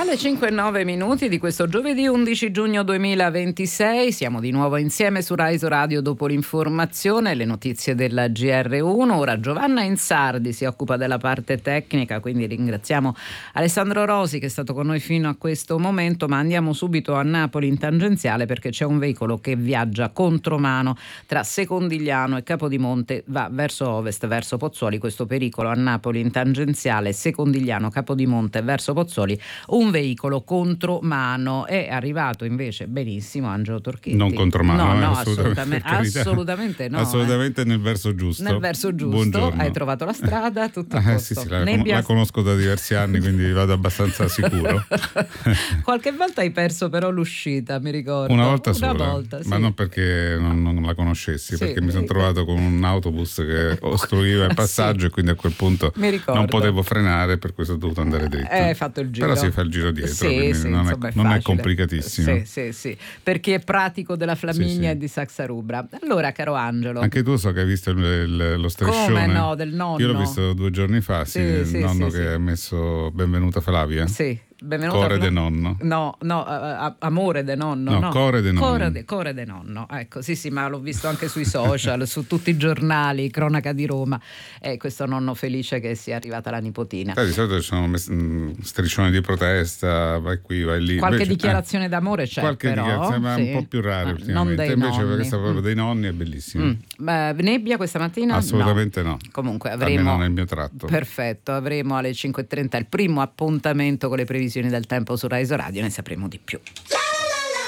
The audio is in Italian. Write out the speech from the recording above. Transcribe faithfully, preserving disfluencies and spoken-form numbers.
le cinque e nove minuti di questo giovedì undici giugno duemilaventisei, siamo di nuovo insieme su Rai Radio dopo l'informazione, le notizie della G R uno. Ora Giovanna Insardi si occupa della parte tecnica, quindi ringraziamo Alessandro Rosi che è stato con noi fino a questo momento, ma andiamo subito a Napoli in tangenziale perché c'è un veicolo che viaggia contromano tra Secondigliano e Capodimonte, va verso ovest, verso Pozzuoli. Questo pericolo a Napoli in tangenziale Secondigliano Capodimonte verso Pozzuoli, un veicolo contromano. È arrivato invece benissimo Angelo Torchetti. Non contromano, no, eh, no, assolutamente, assolutamente, assolutamente no. Assolutamente eh. nel verso giusto. Nel verso giusto, Buongiorno. hai trovato la strada, tutto a eh, posto. sì, sì, la, Nebbia... la conosco da diversi anni, quindi vado abbastanza sicuro. Qualche volta hai perso però l'uscita, mi ricordo. Una volta Una sola, volta, sì. Ma non perché non, non la conoscessi, sì, perché mi sono trovato con un autobus che ostruiva il passaggio, sì. E quindi a quel punto non potevo frenare, per questo ho dovuto andare dritto. Eh, hai fatto il giro. Però si fa il giro dietro, sì, quindi sì, non, insomma, è, è, non è complicatissimo. Sì, sì, sì, per chi è pratico della Flaminia sì, sì. e di Saxa Rubra. Allora, caro Angelo, anche tu so che hai visto il, il, lo striscione. Come no, del nonno. Io l'ho visto due giorni fa, sì, sì, sì il nonno sì, che sì. ha messo Benvenuta Flavia. Sì. Benvenuta Core de nonno. No, no, uh, amore de nonno. No, no. core de nonno. Core de, core de nonno. Ecco, sì, sì, ma l'ho visto anche sui social, su tutti i giornali, cronaca di Roma. E eh, questo nonno felice che sia arrivata la nipotina. Eh, di solito ci sono striscioni di protesta, vai qui, vai lì. Qualche invece, dichiarazione eh, d'amore c'è, qualche però. dichiarazione, ma sì. un po' più rare ah, ultimamente. Invece nonni. Questa proprio mm. dei nonni è bellissima. Mm. Beh, nebbia questa mattina? Assolutamente no. no. Comunque avremo. Almeno nel mio tratto. Perfetto, avremo alle cinque e trenta il primo appuntamento con le previsioni del tempo su Rai Radio, ne sapremo di più.